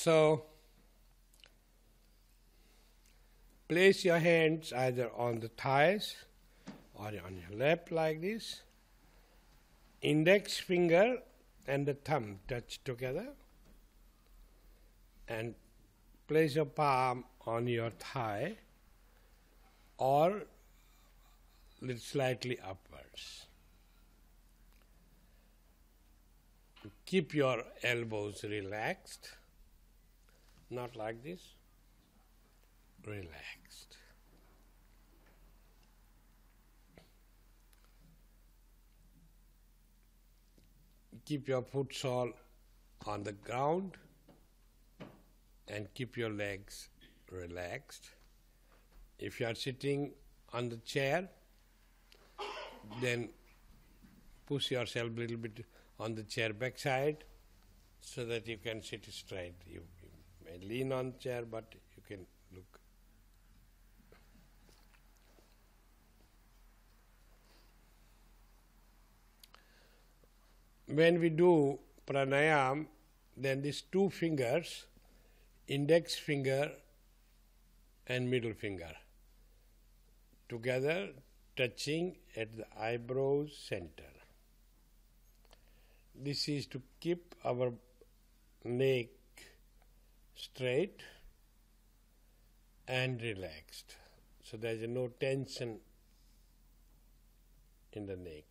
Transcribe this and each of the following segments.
So, place your hands either on the thighs or on your lap like this. Index finger and the thumb touch together, and place your palm on your thigh or slightly upwards. Keep your elbows relaxed, not like this, relaxed. Keep your foot sole on the ground and keep your legs relaxed. If you are sitting on the chair, then push yourself a little bit on the chair backside so that you can sit straight. You may lean on the chair, but you can look. When we do pranayam, then these two fingers, index finger and middle finger, together touching at the eyebrows center. This is to keep our neck straight and relaxed, so there is no tension in the neck.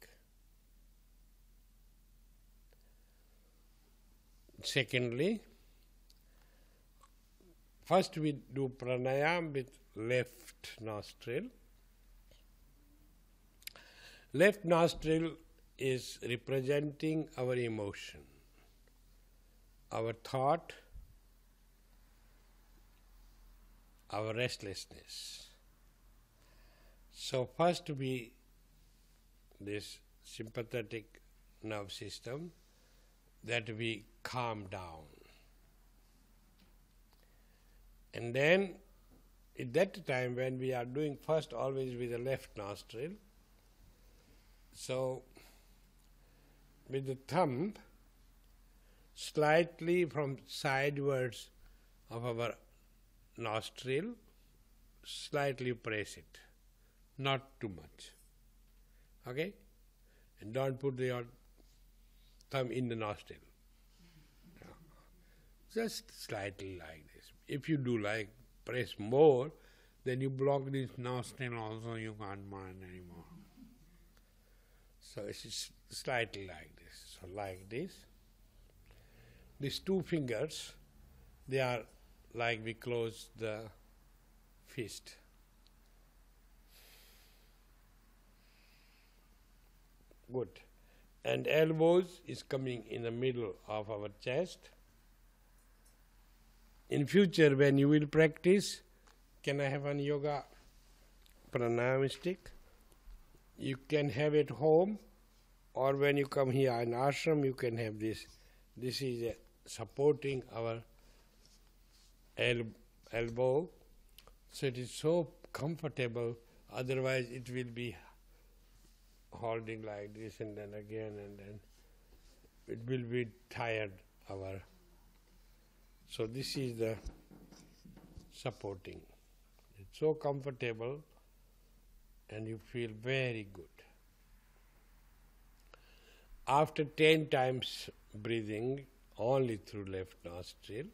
Secondly, first we do pranayam with left nostril. Left nostril is representing our emotion, our thought, our restlessness. So first this sympathetic nerve system that we calm down. And then at that time when we are doing first always with the left nostril, so with the thumb slightly from sidewards of our nostril, slightly press it, not too much. Okay? And don't put your thumb in the nostril. No. Just slightly like this. If you do like press more, then you block this nostril also, you can't mind anymore. So it's slightly like this. So like this. These two fingers, they are like we close the fist. Good. And elbows is coming in the middle of our chest. In future, when you will practice, can I have an yoga pranayam stick? You can have it home, or when you come here in ashram, you can have this. This is supporting our elbow, so it is so comfortable. Otherwise, it will be holding like this and then again, and then it will be tired. So this is the supporting. It's so comfortable and you feel very good. After 10 times breathing only through left nostril,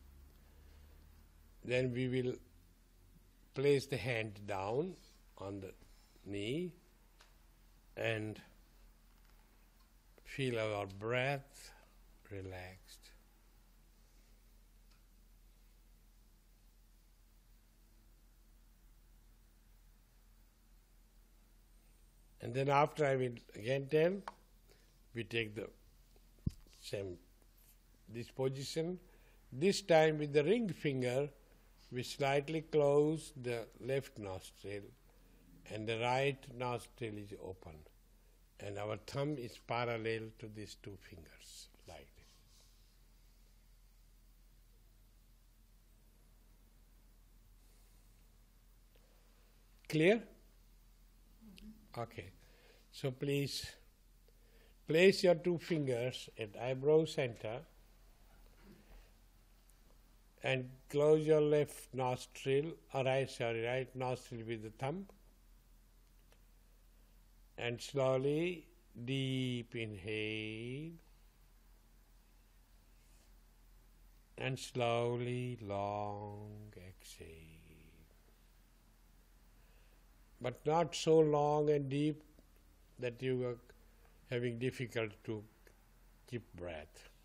then we will place the hand down on the knee and feel our breath relaxed. And then after I will again tell, we take the same, this position. This time with the ring finger, we slightly close the left nostril and the right nostril is open. And our thumb is parallel to these two fingers, like this. Clear? Okay. So please place your two fingers at eyebrow center And close your left nostril, or right nostril with the thumb. And slowly, deep inhale. And slowly, long exhale. But not so long and deep that you are having difficulty to keep breath.